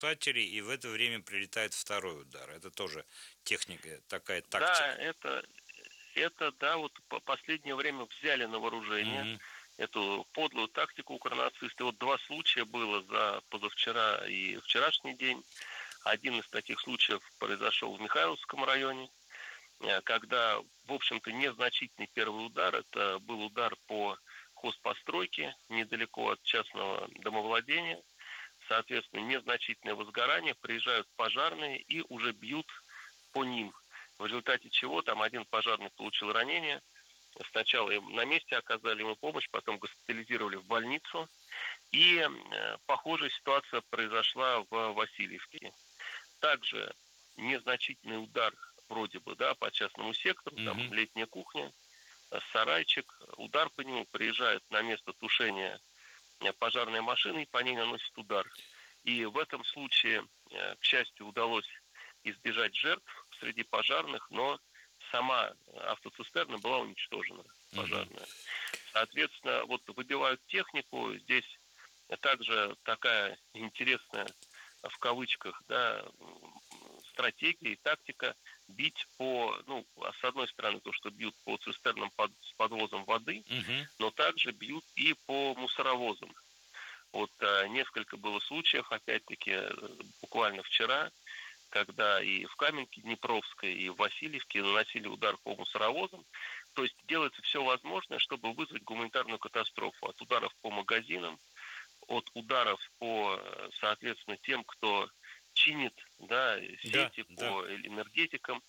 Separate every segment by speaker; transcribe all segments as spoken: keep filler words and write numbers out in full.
Speaker 1: спасателей, и в это время прилетает второй удар. Это тоже техника, такая тактика.
Speaker 2: Да, это, это да, вот по последнее время взяли на вооружение
Speaker 1: Мгм.
Speaker 2: эту подлую тактику укронацисты. Вот два случая было за позавчера и вчерашний день. Один из таких случаев произошел в Михайловском районе, э, когда, в общем-то, незначительный первый удар. Это был удар по хозпостройке недалеко от частного домовладения. Соответственно, незначительное возгорание, приезжают пожарные и уже бьют по ним. В результате чего там один пожарный получил ранение. Сначала им на месте оказали ему помощь, потом госпитализировали в больницу. И э, похожая ситуация произошла в Васильевке. Также незначительный удар вроде бы, да, по частному сектору, там
Speaker 1: Мгм.
Speaker 2: летняя кухня, э, сарайчик, удар по нему, приезжает на место тушения э, пожарная машина и по ней наносит удар. И в этом случае, э, к счастью, удалось избежать жертв среди пожарных, но сама автоцистерна была уничтожена,
Speaker 1: Мгм.
Speaker 2: пожарная. Соответственно, вот выбивают технику, здесь также такая интересная, в кавычках, да, стратегия и тактика бить по, ну, с одной стороны, то, что бьют по цистернам под, с подвозом воды,
Speaker 1: Мгм.
Speaker 2: но также бьют и по мусоровозам. Вот а, несколько было случаев, опять-таки, буквально вчера, когда и в Каменке Днепровской, и в Васильевке наносили удар по мусоровозам. То есть делается все возможное, чтобы вызвать гуманитарную катастрофу. От ударов по магазинам, от ударов по, соответственно, тем, кто чинит, да,
Speaker 1: Да,
Speaker 2: сети,
Speaker 1: да.
Speaker 2: по энергетикам.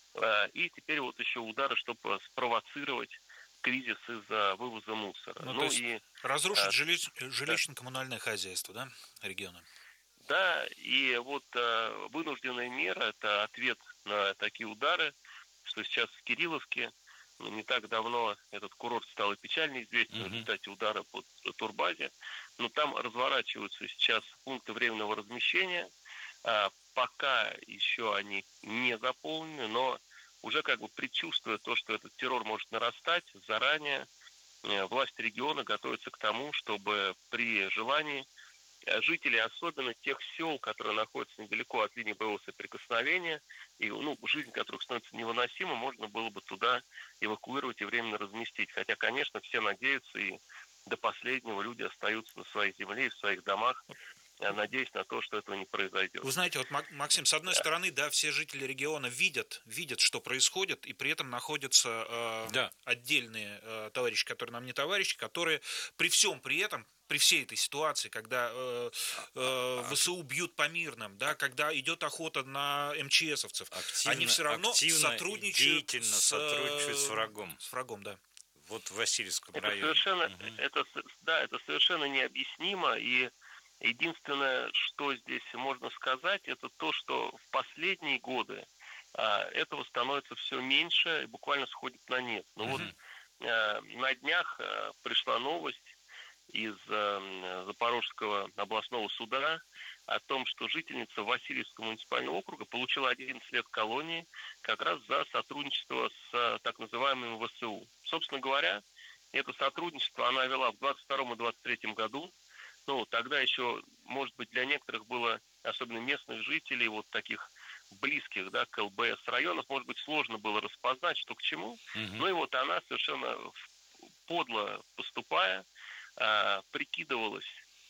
Speaker 2: И теперь вот еще удары, чтобы спровоцировать кризис из-за вывоза мусора.
Speaker 1: Ну, то
Speaker 2: Ну
Speaker 1: есть
Speaker 2: и
Speaker 1: разрушить
Speaker 2: а,
Speaker 1: жилищ-
Speaker 2: да,
Speaker 1: жилищно-коммунальное хозяйство, да, региона?
Speaker 2: да, и вот а, вынужденная мера – это ответ на такие удары, что сейчас в Кирилловке, ну, не так давно этот курорт стал и печально известен в
Speaker 1: Мгм.
Speaker 2: результате удара по турбазе, но там разворачиваются сейчас пункты временного размещения, а, пока еще они не заполнены, но уже как бы предчувствуя то, что этот террор может нарастать, заранее э, власти региона готовятся к тому, чтобы при желании жители, особенно тех сел, которые находятся недалеко от линии боевого соприкосновения, и ну, жизнь которых становится невыносима, можно было бы туда эвакуировать и временно разместить. Хотя, конечно, все надеются, и до последнего люди остаются на своей земле и в своих домах, надеясь на то, что этого не произойдет.
Speaker 1: Вы знаете, вот, Максим, с одной стороны, да, все жители региона видят, видят, что происходит, и при этом находятся э, да. отдельные э, товарищи, которые нам не товарищи, которые при всем при этом, при всей этой ситуации, когда э, э, ВСУ бьют по мирным, да, когда идет охота на МЧСовцев, активно, они все равно сотрудничают, деятельно с, сотрудничают с врагом. С врагом, да. Вот в Васильевском
Speaker 2: это
Speaker 1: районе.
Speaker 2: Совершенно,
Speaker 1: угу.
Speaker 2: это, да, это совершенно необъяснимо, и единственное, что здесь можно сказать, это то, что в последние годы а, этого становится все меньше и буквально сходит на нет. Ну угу. вот а, на днях а, пришла новость из а, Запорожского областного суда о том, что жительница Васильевского муниципального округа получила одиннадцать лет колонии как раз за сотрудничество с а, так называемым ВСУ. Собственно говоря, это сотрудничество она вела в двадцать втором и двадцать третьем году. Ну, тогда еще, может быть, для некоторых было, особенно местных жителей, вот таких близких, да, к ЛБС районов, может быть, сложно было распознать, что к чему. Uh-huh. Ну и вот она совершенно подло поступая, а, прикидывалась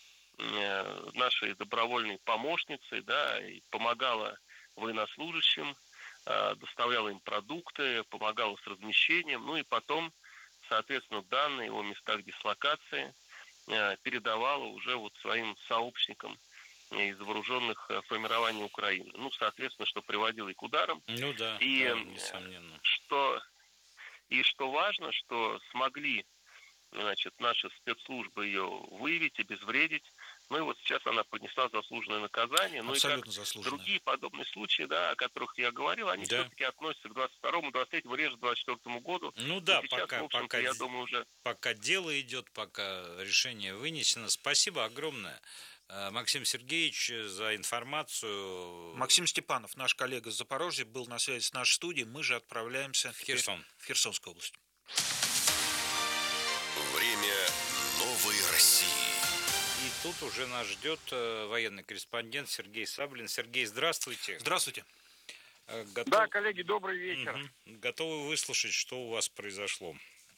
Speaker 2: а, нашей добровольной помощницей, да, и помогала военнослужащим, а, доставляла им продукты, помогала с размещением, ну и потом, соответственно, данные о местах дислокации передавала уже вот своим сообщникам из вооруженных формирований Украины. Ну, соответственно, что приводило и к ударам.
Speaker 1: Ну да,
Speaker 2: и,
Speaker 1: да, несомненно.
Speaker 2: Что, и что важно, что смогли, значит, наши спецслужбы ее выявить, обезвредить. Ну и вот сейчас она понесла заслуженное наказание. Ну
Speaker 1: абсолютно
Speaker 2: и как
Speaker 1: заслуженное.
Speaker 2: Другие подобные случаи, да, о которых я говорил, они да. все-таки относятся к двадцать второму, двадцать третьему, реже двадцать четвёртому году.
Speaker 1: Ну да,
Speaker 2: сейчас,
Speaker 1: пока, пока,
Speaker 2: я думаю, уже...
Speaker 1: пока дело идет, пока решение вынесено. Спасибо огромное, Максим Сергеевич, за информацию. Максим Степанов, наш коллега из Запорожья, был на связи с нашей студией. Мы же отправляемся в Херсон, в Херсонскую область.
Speaker 3: Время новой России. И тут уже нас ждет военный корреспондент Сергей Саблин. Сергей, здравствуйте.
Speaker 1: Здравствуйте.
Speaker 4: Готов... Да, коллеги, добрый вечер.
Speaker 3: Угу. Готовы выслушать, что у вас произошло?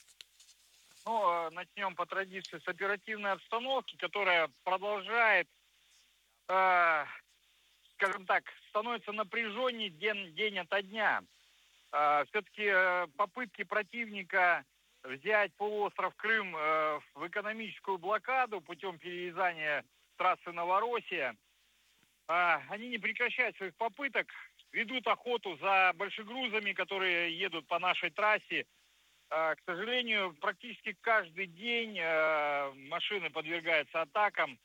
Speaker 4: Ну, начнем по традиции с оперативной обстановки, которая продолжает, э, скажем так, становится напряженнее день, день ото дня. Э, все-таки э, попытки противника взять полуостров Крым э, в экономическую блокаду путем перерезания трассы Новороссия, э, они не прекращают своих попыток, ведут охоту за большегрузами, которые едут по нашей трассе. К сожалению, практически каждый день машины подвергаются атакам.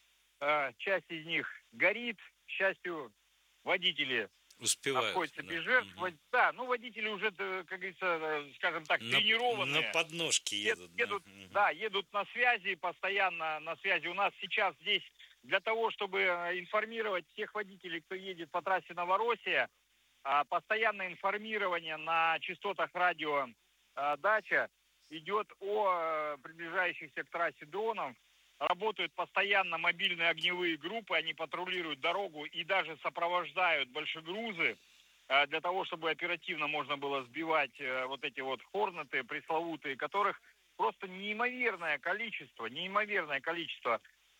Speaker 4: Часть из них горит. К счастью, водители
Speaker 3: успевают,
Speaker 4: обходятся
Speaker 3: да.
Speaker 4: без жертв.
Speaker 3: Угу.
Speaker 4: Да, ну водители уже, как говорится, скажем так,
Speaker 3: на,
Speaker 4: тренированные.
Speaker 3: На подножке едут.
Speaker 4: едут
Speaker 3: да. Угу.
Speaker 4: Да, едут на связи, постоянно на связи. У нас сейчас здесь для того, чтобы информировать всех водителей, кто едет по трассе Новороссия, постоянное информирование на частотах радио «Дача» идет о приближающихся к трассе дронах. Работают постоянно мобильные огневые группы, они патрулируют дорогу и даже сопровождают большегрузы для того, чтобы оперативно можно было сбивать вот эти вот хорнеты пресловутые, которых просто неимоверное количество, неимоверное количество.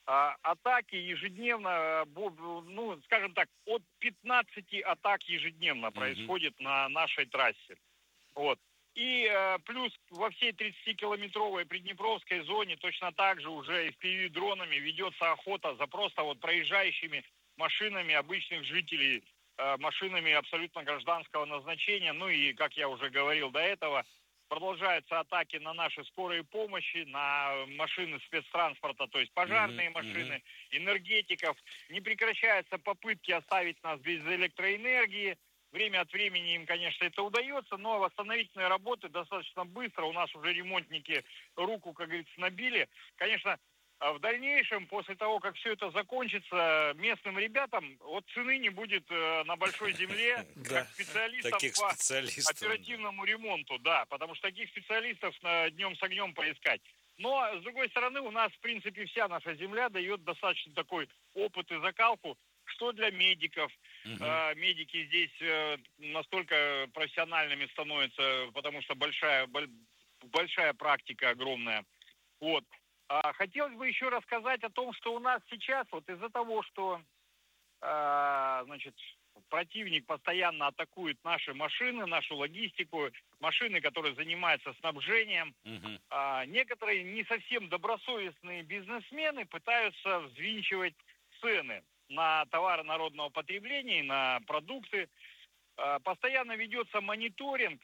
Speaker 4: Атаки ежедневно, ну, скажем так, от пятнадцати атак ежедневно происходит mm-hmm. на нашей трассе. Вот. И э, плюс во всей тридцатикилометровой приднепровской зоне точно так же уже эф пи ви-дронами ведется охота за просто вот проезжающими машинами обычных жителей, э, машинами абсолютно гражданского назначения. Ну и, как я уже говорил до этого, продолжаются атаки на наши скорые помощи, на машины спецтранспорта, то есть пожарные mm-hmm. машины, энергетиков. Не прекращаются попытки оставить нас без электроэнергии. Время от времени им, конечно, это удается, но восстановительные работы достаточно быстро. У нас уже ремонтники руку, как говорится, набили. Конечно, в дальнейшем, после того, как все это закончится, местным ребятам вот цены не будет на большой земле, как специалистам по оперативному ремонту. Да, потому что таких специалистов днем с огнем поискать. Но, с другой стороны, у нас, в принципе, вся наша земля дает достаточно такой опыт и закалку, что для медиков. Угу. Э, медики здесь э, настолько профессиональными становятся, потому что большая, большая практика огромная. Вот. А хотелось бы еще рассказать о том, что у нас сейчас, вот из-за того, что э, значит, противник постоянно атакует наши машины, нашу логистику, машины, которые занимаются снабжением, угу. э, некоторые не совсем добросовестные бизнесмены пытаются взвинчивать цены на товары народного потребления, на продукты. Постоянно ведется мониторинг.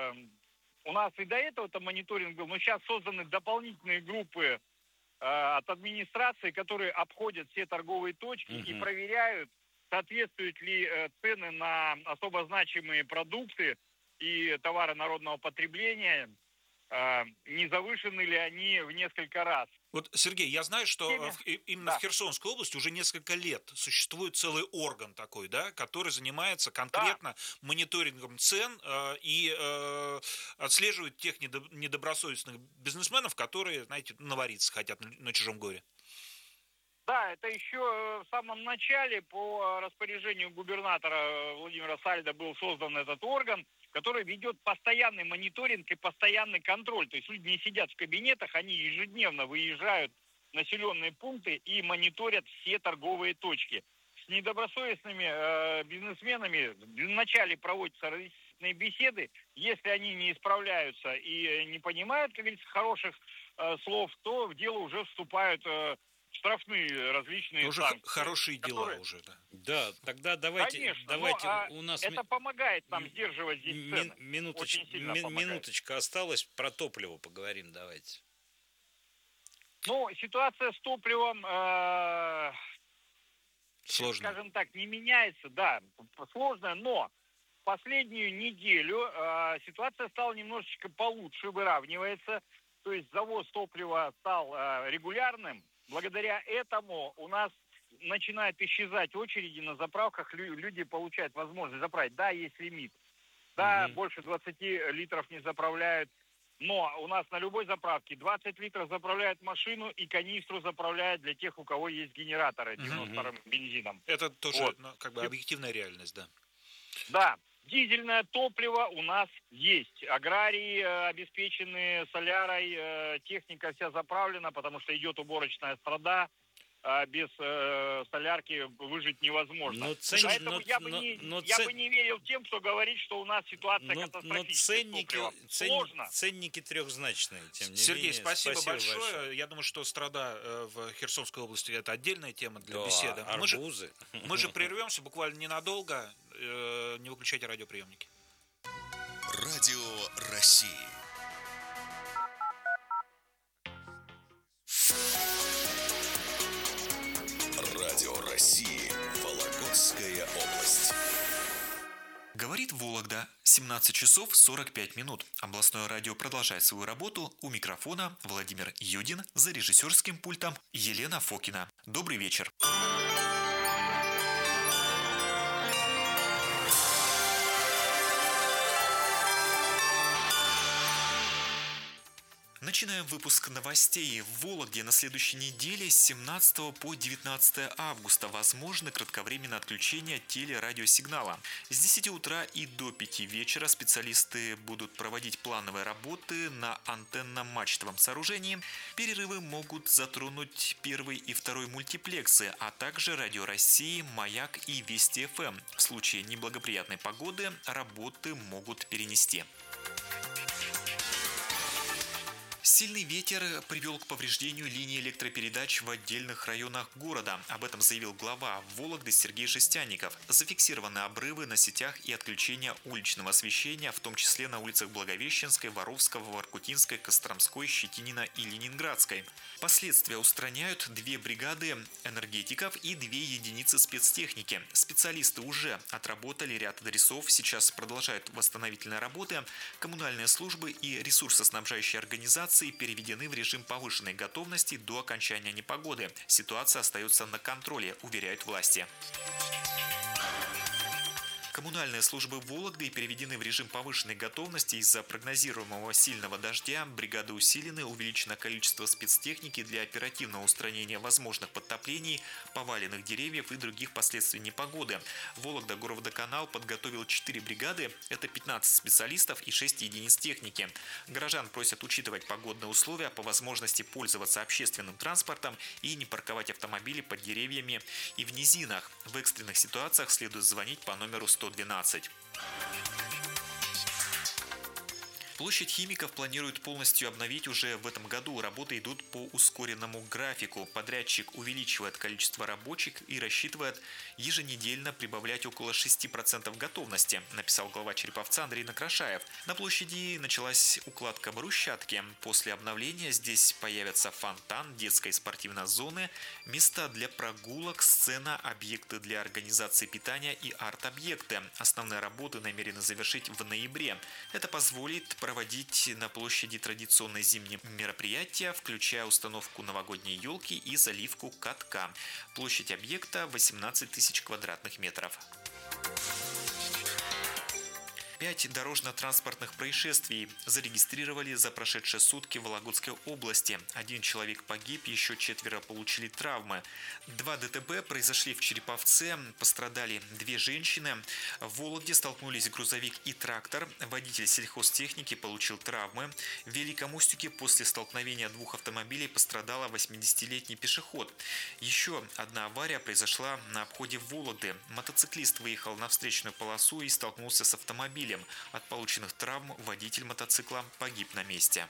Speaker 4: У нас и до этого-то мониторинг был, но сейчас созданы дополнительные группы от администрации, которые обходят все торговые точки uh-huh. и проверяют, соответствуют ли цены на особо значимые продукты и товары народного потребления, не завышены ли они в несколько раз.
Speaker 1: Вот, Сергей, я знаю, что в, именно да. в Херсонской области уже несколько лет существует целый орган такой, да, который занимается конкретно да. мониторингом цен э, и э, отслеживает тех недо, недобросовестных бизнесменов, которые, знаете, навариться хотят на, на чужом горе.
Speaker 4: Да, это еще в самом начале по распоряжению губернатора Владимира Сальдо был создан этот орган, который ведет постоянный мониторинг и постоянный контроль. То есть люди не сидят в кабинетах, они ежедневно выезжают в населенные пункты и мониторят все торговые точки. С недобросовестными э, бизнесменами вначале проводятся разъяснительные беседы. Если они не исправляются и не понимают, как говорится, хороших э, слов, то в дело уже вступают э, штрафные различные
Speaker 1: уже
Speaker 4: санкции.
Speaker 1: Хорошие
Speaker 4: которые...
Speaker 1: дела уже, да.
Speaker 3: Да, тогда давайте,
Speaker 4: Конечно,
Speaker 3: давайте
Speaker 4: но, а
Speaker 3: у нас
Speaker 4: это помогает нам сдерживать здесь цены.
Speaker 3: Минуточ... Ми- минуточка осталась, про топливо поговорим, давайте.
Speaker 4: Ну, ситуация с топливом, э,
Speaker 1: сложная.
Speaker 4: скажем так, не меняется, да, сложная, но последнюю неделю э, ситуация стала немножечко получше, выравнивается, то есть завоз топлива стал э, регулярным. Благодаря этому у нас начинают исчезать очереди на заправках, люди получают возможность заправить. Да, есть лимит. Да, угу. больше двадцати литров не заправляют. Но у нас на любой заправке двадцать литров заправляет машину и канистру заправляет для тех, у кого есть генераторы девяносто вторым mm-hmm. бензином.
Speaker 1: Это тоже
Speaker 4: вот.
Speaker 1: ну, как бы объективная реальность, да.
Speaker 4: Да. Дизельное топливо у нас есть. Аграрии э, обеспечены солярой, э, техника вся заправлена, потому что идет уборочная страда. А без э, солярки выжить невозможно. Но цен... Поэтому но, я, бы, но, не, но я цен... бы не верил тем, кто говорит, что у нас ситуация но, катастрофическая. Но ценники,
Speaker 3: цен...
Speaker 4: Сложно.
Speaker 3: Ценники трехзначные. Тем не
Speaker 1: Сергей,
Speaker 3: менее,
Speaker 1: спасибо,
Speaker 3: спасибо
Speaker 1: большое.
Speaker 3: большое.
Speaker 1: Я думаю, что страда в Херсонской области это отдельная тема для
Speaker 3: да,
Speaker 1: беседы.
Speaker 3: Арбузы.
Speaker 1: Мы же, мы же прервемся буквально ненадолго. Не выключайте радиоприемники.
Speaker 5: Радио России. Радио России. Вологодская область.
Speaker 6: Говорит Вологда. семнадцать часов сорок пять минут. Областное радио продолжает свою работу. У микрофона Владимир Юдин. За режиссерским пультом Елена Фокина. Добрый вечер. Начинаем выпуск новостей. В Вологде на следующей неделе с семнадцатого по девятнадцатое августа возможно кратковременное отключение телерадиосигнала. С десяти утра и до пяти вечера специалисты будут проводить плановые работы на антенно-мачтовом сооружении. Перерывы могут затронуть первый и второй мультиплексы, а также Радио России, Маяк и Вести эф эм. В случае неблагоприятной погоды работы могут перенести. Сильный ветер привел к повреждению линии электропередач в отдельных районах города. Об этом заявил глава Вологды Сергей Жестяников. Зафиксированы обрывы на сетях и отключение уличного освещения, в том числе на улицах Благовещенской, Воровского, Воркутинской, Костромской, Щетинина и Ленинградской. Последствия устраняют две бригады энергетиков и две единицы спецтехники. Специалисты уже отработали ряд адресов, сейчас продолжают восстановительные работы. Коммунальные службы и ресурсоснабжающие организации переведены в режим повышенной готовности до окончания непогоды. Ситуация остается на контроле, уверяют власти. Коммунальные службы Вологды переведены в режим повышенной готовности из-за прогнозируемого сильного дождя. Бригады усилены, увеличено количество спецтехники для оперативного устранения возможных подтоплений, поваленных деревьев и других последствий непогоды. Вологда Горводоканал подготовил четыре бригады, это пятнадцать специалистов и шесть единиц техники. Горожан просят учитывать погодные условия, по возможности пользоваться общественным транспортом и не парковать автомобили под деревьями и в низинах. В экстренных ситуациях следует звонить по номеру сто двенадцать. Площадь Химиков планирует полностью обновить уже в этом году. Работы идут по ускоренному графику. Подрядчик увеличивает количество рабочих и рассчитывает еженедельно прибавлять около шести процентов готовности, написал глава Череповца Андрей Накрашаев. На площади началась укладка брусчатки. После обновления здесь появятся фонтан, детская и спортивная зоны, места для прогулок, сцена, объекты для организации питания и арт-объекты. Основные работы намерены завершить в ноябре. Это позволит проводить проводить на площади традиционные зимние мероприятия, включая установку новогодней елки и заливку катка. Площадь объекта восемнадцать тысяч квадратных метров. Пять дорожно-транспортных происшествий зарегистрировали за прошедшие сутки в Вологодской области. Один человек погиб, еще четверо получили травмы. Два ДТП произошли в Череповце, пострадали две женщины. В Вологде столкнулись грузовик и трактор. Водитель сельхозтехники получил травмы. В Великом Устюге после столкновения двух автомобилей пострадала восьмидесятилетний пешеход. Еще одна авария произошла на обходе Вологды. Мотоциклист выехал на встречную полосу и столкнулся с автомобилем. От полученных травм водитель мотоцикла погиб на месте.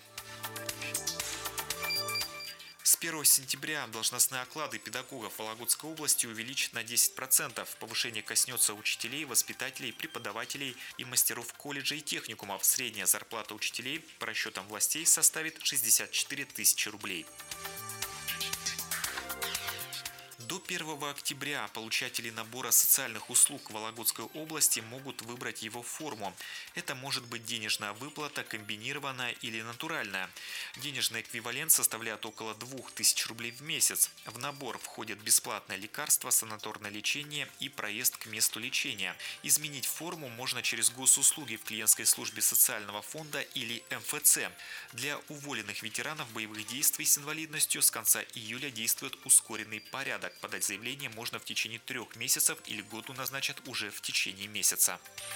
Speaker 6: С первого сентября должностные оклады педагогов Вологодской области увеличат на десять процентов. Повышение коснется учителей, воспитателей, преподавателей и мастеров колледжей и техникумов. Средняя зарплата учителей по расчетам властей составит шестьдесят четыре тысячи рублей. До первого октября получатели набора социальных услуг Вологодской области могут выбрать его форму. Это может быть денежная выплата, комбинированная или натуральная. Денежный эквивалент составляет около двух тысяч рублей в месяц. В набор входят бесплатное лекарство, санаторное лечение и проезд к месту лечения. Изменить форму можно через госуслуги в клиентской службе социального фонда или эм эф цэ. Для уволенных ветеранов боевых действий с инвалидностью с конца июля действует ускоренный порядок. Подать заявление можно в течение трех месяцев или году назначат уже в течение месяца.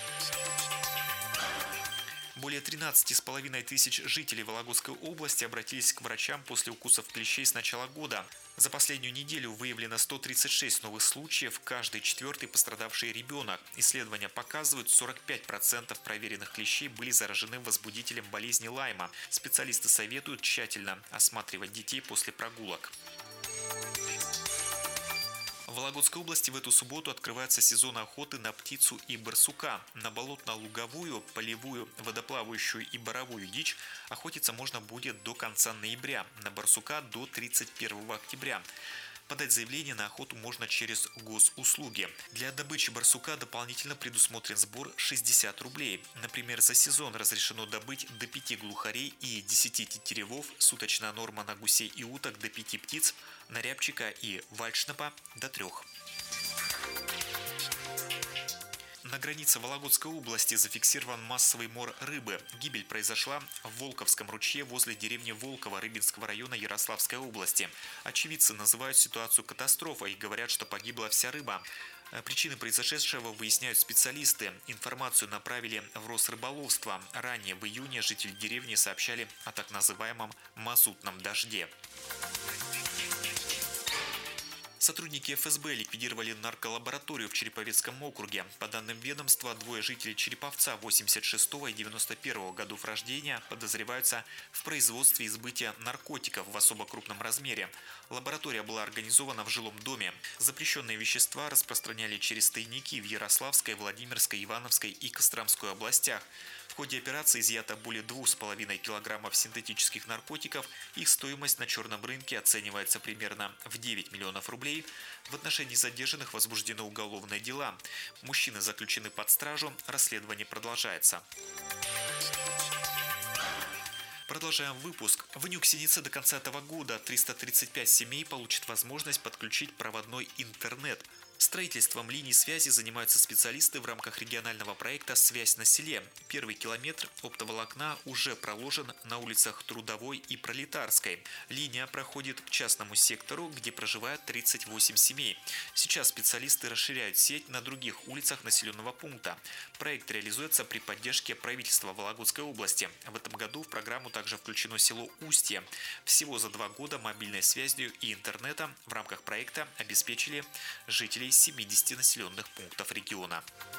Speaker 6: Более тринадцати с половиной тысяч жителей Вологодской области обратились к врачам после укусов клещей с начала года. За последнюю неделю выявлено сто тридцать шесть новых случаев, каждый четвертый пострадавший ребенок. Исследования показывают, сорок пять процентов проверенных клещей были заражены возбудителем болезни Лайма. Специалисты советуют тщательно осматривать детей после прогулок. В Вологодской области в эту субботу открывается сезон охоты на птицу и барсука. На болотно-луговую, полевую, водоплавающую и боровую дичь охотиться можно будет до конца ноября, на барсука до тридцать первого октября. Подать заявление на охоту можно через госуслуги. Для добычи барсука дополнительно предусмотрен сбор шестьдесят рублей. Например, за сезон разрешено добыть до пяти глухарей и десяти тетеревов, суточная норма на гусей и уток до пяти птиц, на рябчика и вальшнепа до трех. На границе Вологодской области зафиксирован массовый мор рыбы. Гибель произошла в Волковском ручье возле деревни Волково Рыбинского района Ярославской области. Очевидцы называют ситуацию катастрофой и говорят, что погибла вся рыба. Причины произошедшего выясняют специалисты. Информацию направили в Росрыболовство. Ранее в июне жители деревни сообщали о так называемом мазутном дожде. Сотрудники эф эс бэ ликвидировали нарколабораторию в Череповецком округе. По данным ведомства, двое жителей Череповца восемьдесят шестого и девяносто первого годов рождения подозреваются в производстве и сбытии наркотиков в особо крупном размере. Лаборатория была организована в жилом доме. Запрещенные вещества распространяли через тайники в Ярославской, Владимирской, Ивановской и Костромской областях. В ходе операции изъято более двух с половиной килограммов синтетических наркотиков. Их стоимость на черном рынке оценивается примерно в девять миллионов рублей. В отношении задержанных возбуждены уголовные дела. Мужчины заключены под стражу. Расследование продолжается. Продолжаем выпуск. В Нюксенице до конца этого года триста тридцать пять семей получат возможность подключить проводной интернет. Строительством линий связи занимаются специалисты в рамках регионального проекта «Связь на селе». Первый километр оптоволокна уже проложен на улицах Трудовой и Пролетарской. Линия проходит к частному сектору, где проживает тридцать восемь семей. Сейчас специалисты расширяют сеть на других улицах населенного пункта. Проект реализуется при поддержке правительства Вологодской области. В этом году в программу также включено село Устье. Всего за два года мобильной связью и интернетом в рамках проекта обеспечили жителей семидесяти населенных пунктов региона.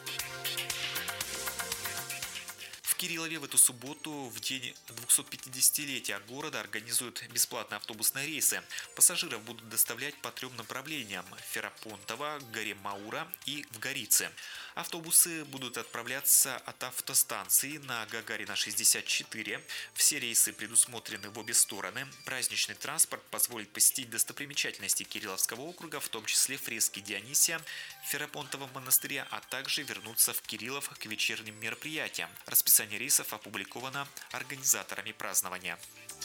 Speaker 6: В Кириллове в эту субботу, в день двухсотпятидесятилетия города, организуют бесплатные автобусные рейсы. Пассажиров будут доставлять по трем направлениям – Ферапонтово, горе Маура и в Горице. Автобусы будут отправляться от автостанции на Гагарина шестьдесят четыре. Все рейсы предусмотрены в обе стороны. Праздничный транспорт позволит посетить достопримечательности Кирилловского округа, в том числе фрески Дионисия, Ферапонтова монастыря, а также вернуться в Кириллов к вечерним мероприятиям. Расписание рейсов опубликовано организаторами празднования.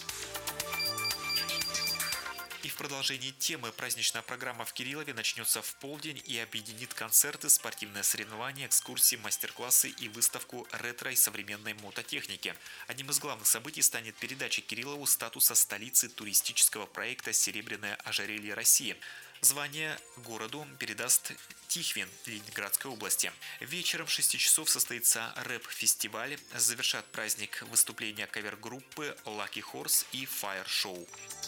Speaker 6: И в продолжении темы праздничная программа в Кириллове начнется в полдень и объединит концерты, спортивные соревнования, экскурсии, мастер-классы и выставку ретро и современной мототехники. Одним из главных событий станет передача Кириллову статуса столицы туристического проекта «Серебряное ожерелье России». Звание городу передаст Тихвин Ленинградской области. Вечером в шесть часов состоится рэп-фестиваль. Завершат праздник выступления кавер-группы Lucky Horse и Fire Show.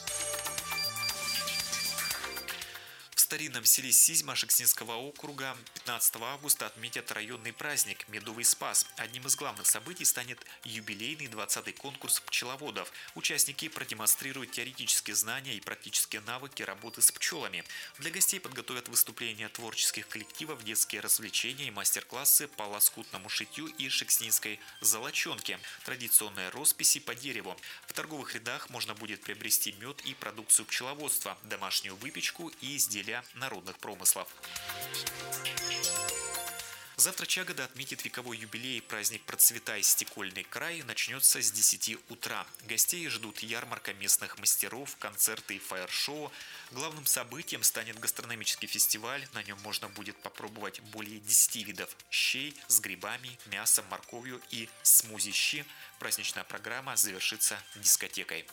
Speaker 6: В старинном селе Сизьма Шекснинского округа пятнадцатого августа отметят районный праздник «Медовый спас». Одним из главных событий станет юбилейный двадцатый конкурс пчеловодов. Участники продемонстрируют теоретические знания и практические навыки работы с пчелами. Для гостей подготовят выступления творческих коллективов, детские развлечения и мастер-классы по лоскутному шитью и шекснинской золоченке, традиционные росписи по дереву. В торговых рядах можно будет приобрести мед и продукцию пчеловодства, домашнюю выпечку и изделия для народных промыслов. Завтра Чагода отметит вековой юбилей. Праздник «Процветай, стекольный край» начнется с десяти утра. Гостей ждут ярмарка местных мастеров, концерты и фаер-шоу. Главным событием станет гастрономический фестиваль. На нем можно будет попробовать более десяти видов щей с грибами, мясом, морковью и смузи-щи. Праздничная программа завершится дискотекой.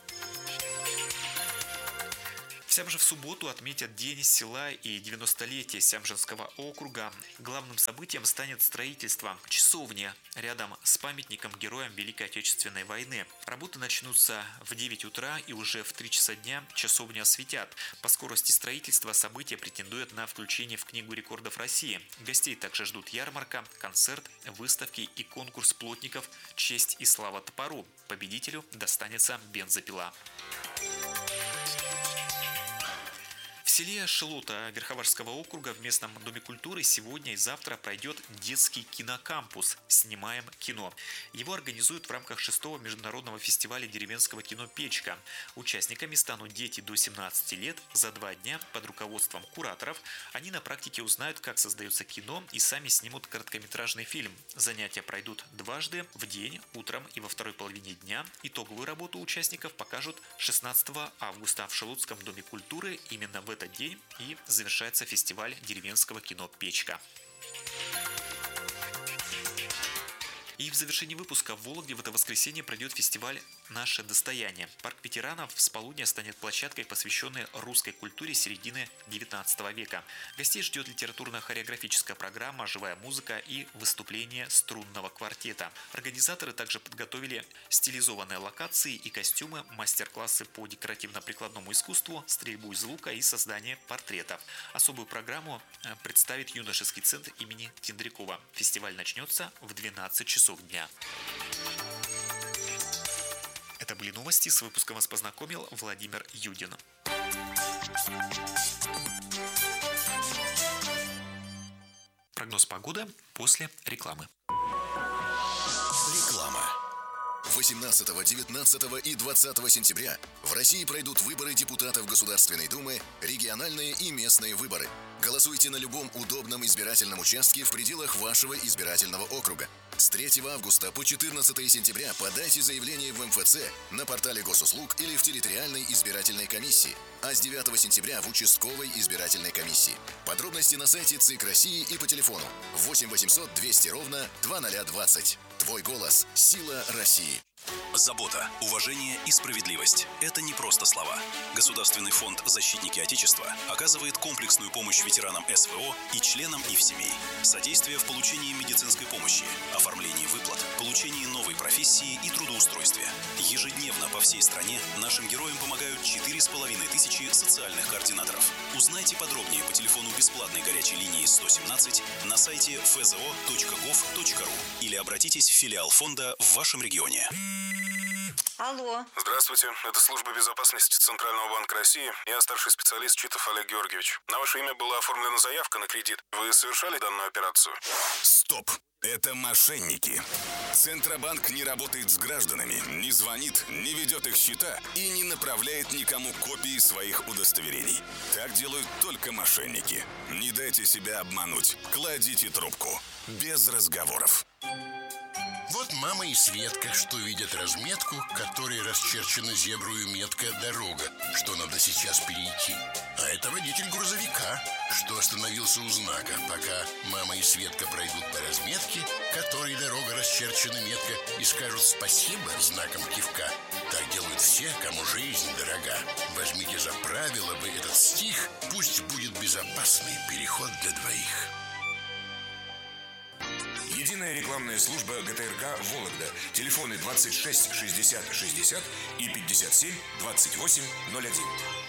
Speaker 6: В Сямже в субботу отметят День села и девяностолетие Сямжинского округа. Главным событием станет строительство часовни рядом с памятником героям Великой Отечественной войны. Работы начнутся в девять утра и уже в три часа дня часовню осветят. По скорости строительства событие претендует на включение в Книгу рекордов России. Гостей также ждут ярмарка, концерт, выставки и конкурс плотников «Честь и слава топору». Победителю достанется бензопила. В селе Шелута Верховарского округа в местном доме культуры сегодня и завтра пройдет детский кинокампус «Снимаем кино». Его организуют в рамках шестого международного фестиваля деревенского кино «Печка». Участниками станут дети до семнадцати лет. За два дня под руководством кураторов они на практике узнают, как создается кино, и сами снимут короткометражный фильм. Занятия пройдут дважды в день, утром и во второй половине дня. Итоговую работу участников покажут шестнадцатого августа в Шелутском доме культуры. Именно в этот день и завершается фестиваль деревенского кино «Печка». И в завершении выпуска в Вологде в это воскресенье пройдет фестиваль «Наше достояние». Парк ветеранов с полудня станет площадкой, посвященной русской культуре середины девятнадцатого века. Гостей ждет литературно-хореографическая программа, живая музыка и выступление струнного квартета. Организаторы также подготовили стилизованные локации и костюмы, мастер-классы по декоративно-прикладному искусству, стрельбу из лука и создание портретов. Особую программу представит юношеский центр имени Тендрякова. Фестиваль начнется в двенадцать часов дня. Это были новости. С выпуском вас познакомил Владимир Юдин. Прогноз погоды после рекламы.
Speaker 5: Реклама. восемнадцатого, девятнадцатого и двадцатого сентября в России пройдут выборы депутатов Государственной Думы, региональные и местные выборы. Голосуйте на любом удобном избирательном участке в пределах вашего избирательного округа. С третьего августа по четырнадцатое сентября подайте заявление в эм эф цэ, на портале госуслуг или в территориальной избирательной комиссии, а с девятого сентября в участковой избирательной комиссии. Подробности на сайте ЦИК России и по телефону восемь восемьсот двести ровно двадцать двадцать. Твой голос – сила России.
Speaker 7: Забота, уважение и справедливость – это не просто слова. Государственный фонд «Защитники Отечества» оказывает комплексную помощь ветеранам эс вэ о и членам их семей. Содействие в получении медицинской помощи, оформлении выплат, получении новой профессии и трудоустройстве. Ежедневно по всей стране нашим героям помогают четыре с половиной тысячи социальных координаторов. Узнайте подробнее по телефону бесплатной горячей линии сто семнадцать на сайте эф зэ о точка гов точка ру или обратитесь в филиал фонда в вашем регионе.
Speaker 8: Алло.
Speaker 9: Здравствуйте, это служба безопасности Центрального банка России. Я старший специалист Читов Олег Георгиевич. На ваше имя была оформлена заявка на кредит. Вы совершали данную операцию?
Speaker 10: Стоп! Это мошенники. Центробанк не работает с гражданами, не звонит, не ведет их счета и не направляет никому копии своих удостоверений. Так делают только мошенники. Не дайте себя обмануть. Кладите трубку. Без разговоров.
Speaker 11: Вот мама и Светка, что видят разметку, которой расчерчена зеброю метка «Дорога», что надо сейчас перейти. А это водитель грузовика, что остановился у знака, пока мама и Светка пройдут по разметке, которой дорога расчерчена метко, и скажут спасибо знаком кивка. Так делают все, кому жизнь дорога. Возьмите за правило вы этот стих, пусть будет безопасный переход для двоих.
Speaker 12: Единая рекламная служба гэ тэ эр ка «Вологда». Телефоны двадцать шесть шестьдесят шестьдесят и пятьдесят семь двадцать восемь ноль один.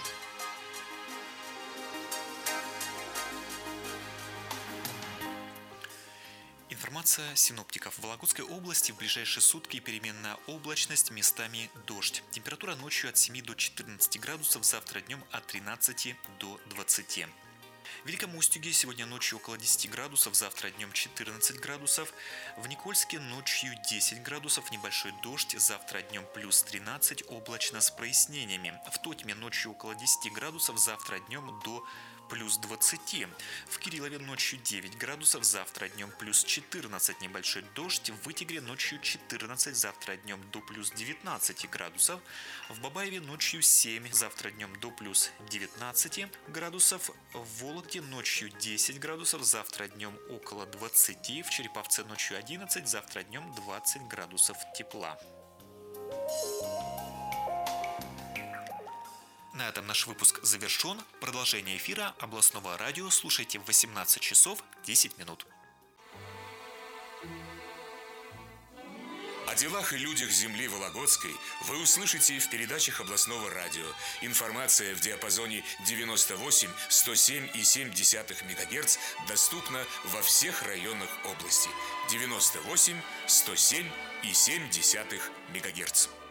Speaker 6: Информация синоптиков. В Вологодской области в ближайшие сутки переменная облачность, местами дождь. Температура ночью от семи до четырнадцати градусов, завтра днем от тринадцати до двадцати. В Великом Устюге сегодня ночью около десяти градусов, завтра днем четырнадцать градусов. В Никольске ночью десять градусов, небольшой дождь, завтра днем плюс тринадцать, облачно с прояснениями. В Тотьме ночью около десяти градусов, завтра днем до плюс двадцать. В Кириллове ночью девять градусов, завтра днем плюс четырнадцать. Небольшой дождь. В Вытегре ночью четырнадцать, завтра днем до плюс девятнадцати градусов. В Бабаеве ночью семь, завтра днем до плюс девятнадцати градусов. В Вологде ночью десять градусов, завтра днем около двадцати. В Череповце ночью одиннадцать, завтра днем двадцать градусов тепла. На этом наш выпуск завершен. Продолжение эфира областного радио слушайте в восемнадцать часов десять минут.
Speaker 12: О делах и людях земли Вологодской вы услышите в передачах областного радио. Информация в диапазоне девяносто восемь сто семь и семь десятых мегагерц доступна во всех районах области. девяносто восемь сто семь и семь десятых мегагерц.